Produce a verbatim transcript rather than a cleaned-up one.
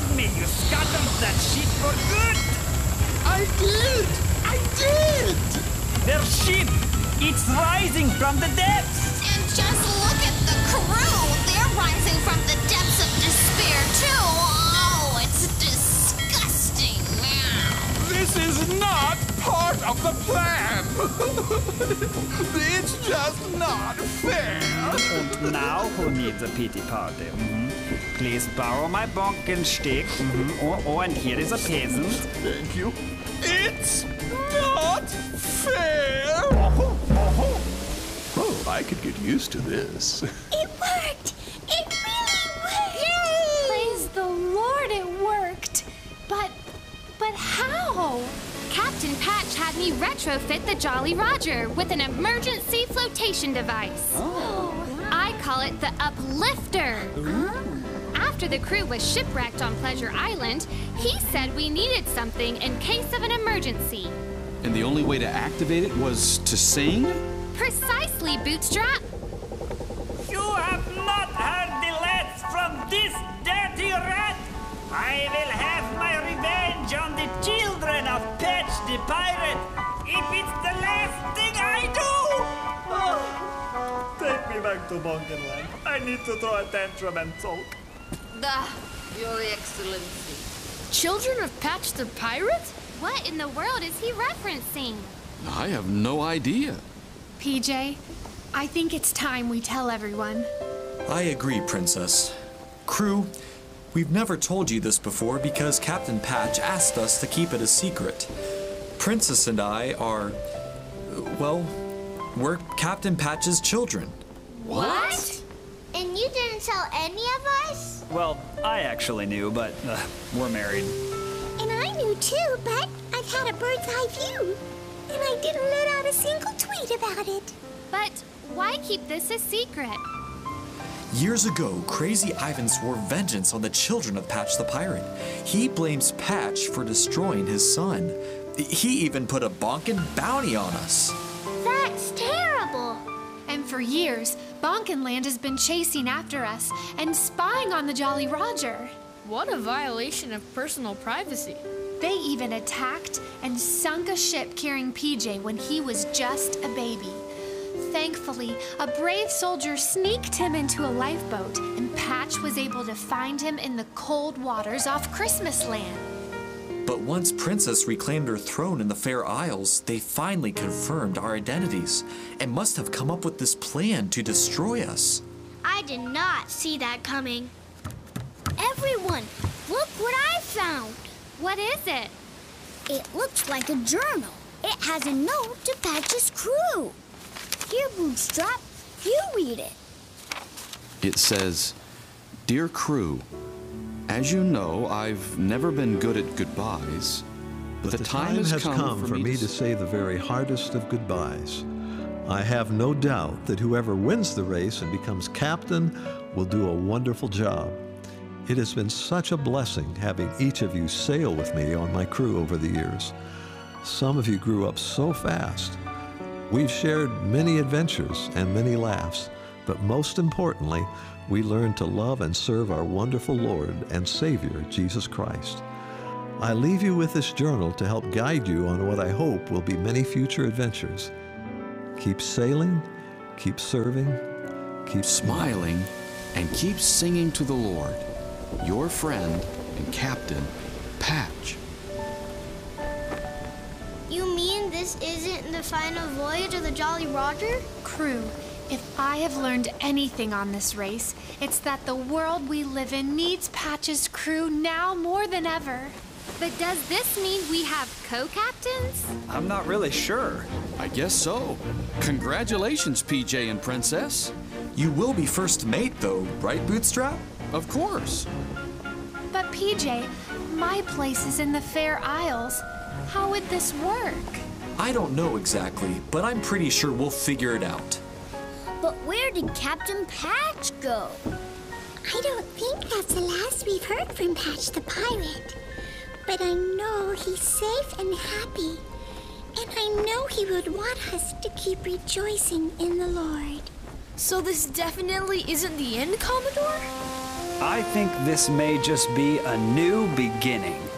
told me you scuttled that ship for good. I did! I did! Their ship, it's rising from the depths. And just look at the crew. They're rising from the depths of despair, too. Oh, it's disgusting. This is not part of the plan. It's just not fair. And now who needs a pity party? Mhm. Please borrow my Bonkenstick. Mhm. Oh, oh, and here is a peasant. Thank you. It's not fair. Oh, I could get used to this. It worked! It really worked! Yay! Praise the Lord, it worked! But, but how? Captain Patch had me retrofit the Jolly Roger with an emergency flotation device. Oh. I call it the Uplifter. After the crew was shipwrecked on Pleasure Island, he said we needed something in case of an emergency. And the only way to activate it was to sing? Precisely, Bootstrap. You have not heard the last from this dirty rat. I will have my revenge on the children of Patch the Pirate if it's the last thing I do. Oh, take me back to Bonkenland. I need to throw a tantrum and sulk. Duh, Your Excellency. Children of Patch the Pirate? What in the world is he referencing? I have no idea. P J, I think it's time we tell everyone. I agree, Princess. Crew, we've never told you this before because Captain Patch asked us to keep it a secret. Princess and I are, well, we're Captain Patch's children. What? And you didn't tell any of us? Well, I actually knew, but uh, we're married. And I knew too, but I've had a bird's eye view. And I didn't let out a single tweet about it. But why keep this a secret? Years ago, Crazy Ivan swore vengeance on the children of Patch the Pirate. He blames Patch for destroying his son. He even put a bonkin' bounty on us. That's terrible. And for years, Bonkenland has been chasing after us and spying on the Jolly Roger. What a violation of personal privacy. They even attacked and sunk a ship carrying P J when he was just a baby. Thankfully, a brave soldier sneaked him into a lifeboat, and Patch was able to find him in the cold waters off Christmas Land. But once Princess reclaimed her throne in the Fair Isles, they finally confirmed our identities and must have come up with this plan to destroy us. I did not see that coming. Everyone, look what I found. What is it? It looks like a journal. It has a note to Patch's crew. Here, Bootstrap, you read it. It says, Dear crew, as you know, I've never been good at goodbyes, but, but the, the time, time has come, come for, for me to say the very hardest of goodbyes. I have no doubt that whoever wins the race and becomes captain will do a wonderful job. It has been such a blessing having each of you sail with me on my crew over the years. Some of you grew up so fast. We've shared many adventures and many laughs, but most importantly, we learned to love and serve our wonderful Lord and Savior, Jesus Christ. I leave you with this journal to help guide you on what I hope will be many future adventures. Keep sailing, keep serving, keep smiling, and keep singing to the Lord. Your friend and Captain, Patch. You mean this isn't the final voyage of the Jolly Roger? Crew, if I have learned anything on this race, it's that the world we live in needs Patch's crew now more than ever. But does this mean we have co-captains? I'm not really sure. I guess so. Congratulations, P J and Princess. You will be first mate, though, right, Bootstrap? Of course. But P J, my place is in the Fair Isles. How would this work? I don't know exactly, but I'm pretty sure we'll figure it out. But where did Captain Patch go? I don't think that's the last we've heard from Patch the Pirate. But I know he's safe and happy. And I know he would want us to keep rejoicing in the Lord. So this definitely isn't the end, Commodore? I think this may just be a new beginning.